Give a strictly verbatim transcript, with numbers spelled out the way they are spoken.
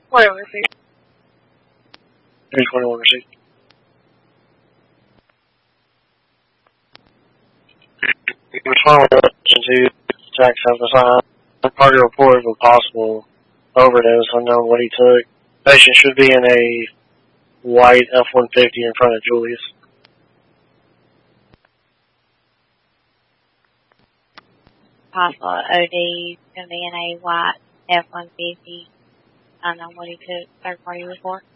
Whatever, receipt. three twenty-one receipt. Respond with to Jack South party report of a possible overdose, unknown what he took. Patient should be in a white F one fifty in front of Julius. Possible O D going to be in a white F one fifty. Unknown what he took. Third party report.